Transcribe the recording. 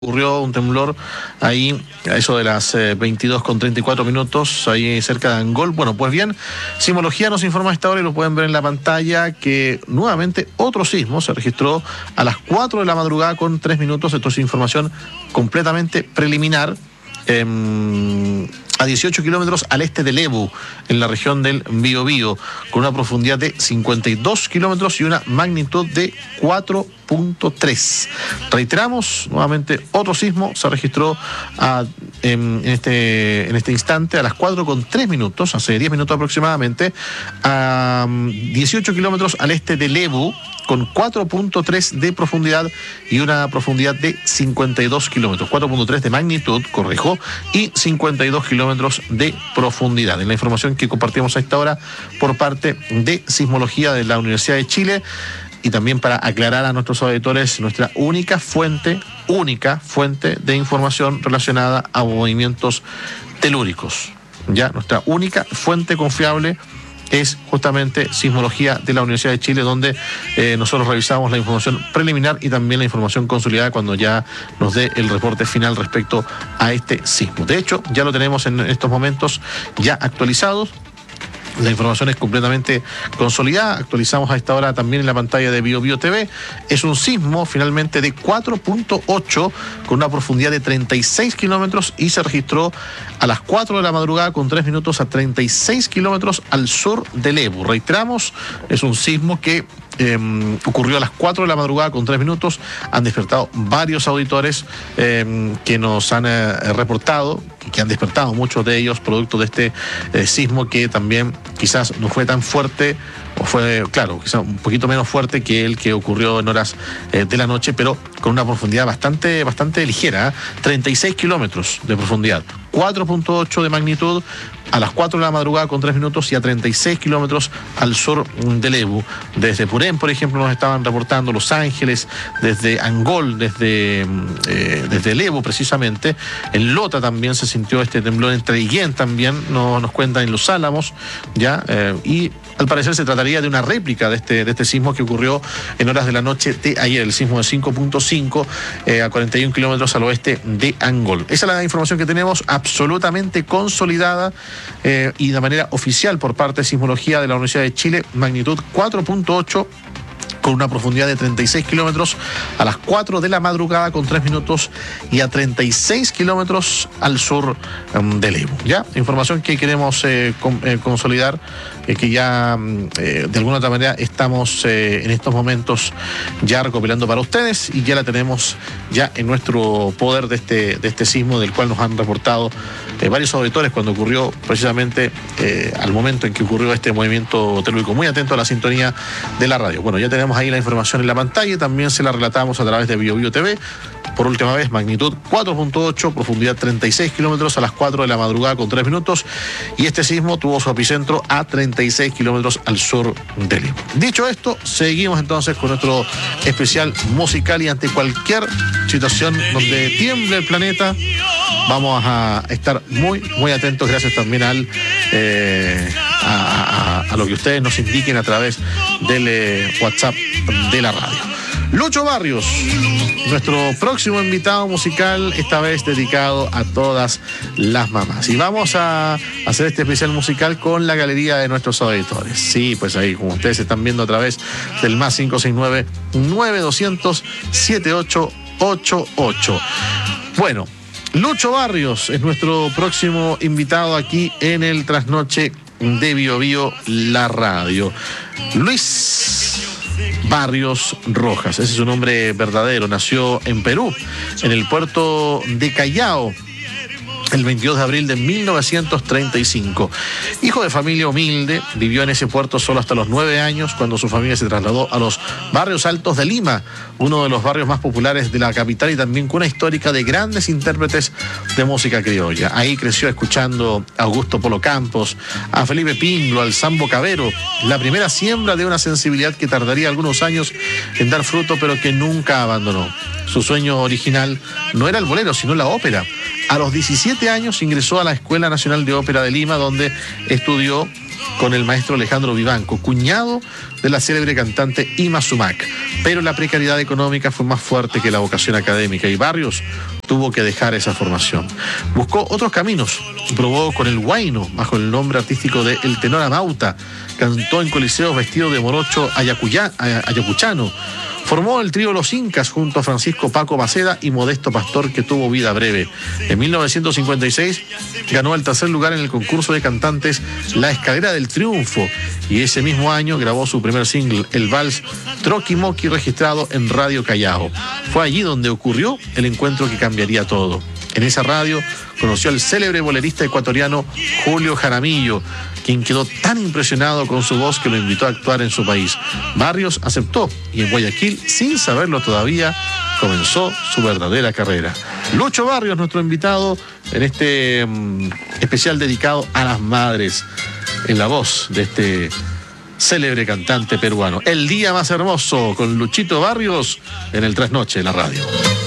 Ocurrió un temblor ahí a eso de las 22:34 ahí cerca de Angol. Bueno, pues bien, Sismología nos informa a esta hora y lo pueden ver en la pantalla que nuevamente otro sismo se registró a las 4 de la madrugada con 3 minutos. Esto es información completamente preliminar. A 18 kilómetros al este de Lebu, en la región del Biobío, con una profundidad de 52 kilómetros y una magnitud de 4.3. Reiteramos, nuevamente otro sismo se registró en este instante a las 4:03, hace 10 minutos aproximadamente, a 18 kilómetros al este de Lebu, con 4.3 de profundidad y una profundidad de 52 kilómetros, 4.3 de magnitud, corrijo, y 52 kilómetros de profundidad. En la información que compartimos a esta hora por parte de Sismología de la Universidad de Chile, y también para aclarar a nuestros auditores, nuestra única fuente de información relacionada a movimientos telúricos. Ya, nuestra única fuente confiable es justamente Sismología de la Universidad de Chile, donde nosotros revisamos la información preliminar y también la información consolidada cuando ya nos dé el reporte final respecto a este sismo. De hecho, ya lo tenemos en estos momentos ya actualizados. La información es completamente consolidada. Actualizamos a esta hora también en la pantalla de BioBio TV. Es un sismo finalmente de 4.8 con una profundidad de 36 kilómetros y se registró a las 4 de la madrugada con 3 minutos a 36 kilómetros al sur de Lebu. Reiteramos, es un sismo que ocurrió a las 4 de la madrugada con 3 minutos. Han despertado varios auditores que nos han reportado, que han despertado muchos de ellos producto de este sismo, que también quizás no fue tan fuerte, o fue, claro, quizás un poquito menos fuerte que el que ocurrió en horas de la noche, pero con una profundidad bastante ligera, 36 kilómetros de profundidad, 4.8 de magnitud, a las 4 de la madrugada con 3 minutos y a 36 kilómetros al sur de Lebu. Desde Purén, por ejemplo, nos estaban reportando Los Ángeles, desde Angol, desde Lebu precisamente. En Lota también se sintió este temblor, en Traiguén también nos cuentan, en Los Álamos, ya, y al parecer se trataría de una réplica de este sismo que ocurrió en horas de la noche de ayer, el sismo de 5.5 a 41 kilómetros al oeste de Angol. Esa es la información que tenemos absolutamente consolidada y de manera oficial por parte de Sismología de la Universidad de Chile, magnitud 4.8 con una profundidad de 36 kilómetros a las 4 de la madrugada con 3 minutos y a 36 kilómetros al sur de Lebu. Ya, información que queremos consolidar, que ya de alguna otra manera estamos en estos momentos ya recopilando para ustedes, y ya la tenemos ya en nuestro poder de este sismo, del cual nos han reportado varios auditores cuando ocurrió precisamente al momento en que ocurrió este movimiento telúrico. Muy atento a la sintonía de la radio. Bueno, ya tenemos ahí la información en la pantalla y también se la relatamos a través de BioBio TV. Por última vez, magnitud 4.8, profundidad 36 kilómetros a las 4 de la madrugada con 3 minutos. Y este sismo tuvo su epicentro a 36 kilómetros al sur de Lima. Dicho esto, seguimos entonces con nuestro especial musical, y ante cualquier situación donde tiemble el planeta, vamos a estar muy atentos, gracias también a lo que ustedes nos indiquen a través del WhatsApp de la radio. Lucho Barrios, nuestro próximo invitado musical, esta vez dedicado a todas las mamás. Y vamos a hacer este especial musical con la galería de nuestros auditores. Sí, pues ahí, como ustedes están viendo a través del más 569-9200-7888. Bueno, Lucho Barrios es nuestro próximo invitado aquí en el Trasnoche de BioBio, la radio. Luis Barrios Rojas, ese es su nombre verdadero. Nació en Perú, en el puerto de Callao, el 22 de abril de 1935. Hijo de familia humilde, vivió en ese puerto solo hasta los 9 años, cuando su familia se trasladó a los barrios altos de Lima, uno de los barrios más populares de la capital y también cuna histórica de grandes intérpretes de música criolla. Ahí creció escuchando a Augusto Polo Campos, a Felipe Pinglo, al Sambo Cabero, la primera siembra de una sensibilidad que tardaría algunos años en dar fruto, pero que nunca abandonó. Su sueño original no era el bolero, sino la ópera. A los 17 años ingresó a la Escuela Nacional de Ópera de Lima, donde estudió con el maestro Alejandro Vivanco, cuñado de la célebre cantante Ima Sumac. Pero la precariedad económica fue más fuerte que la vocación académica y Barrios tuvo que dejar esa formación. Buscó otros caminos, probó con el huayno, bajo el nombre artístico de El Tenor Amauta, cantó en coliseos vestido de morocho ayacuchano, formó el trío Los Incas junto a Francisco Paco Maceda y Modesto Pastor, que tuvo vida breve. En 1956 ganó el tercer lugar en el concurso de cantantes La Escalera del Triunfo y ese mismo año grabó su primer single, el vals Troqui Moqui, registrado en Radio Callao. Fue allí donde ocurrió el encuentro que cambiaría todo. En esa radio conoció al célebre bolerista ecuatoriano Julio Jaramillo, quien quedó tan impresionado con su voz que lo invitó a actuar en su país. Barrios aceptó y en Guayaquil, sin saberlo todavía, comenzó su verdadera carrera. Lucho Barrios, nuestro invitado en este especial dedicado a las madres, en la voz de este célebre cantante peruano. El día más hermoso con Luchito Barrios en el Trasnoche de la radio.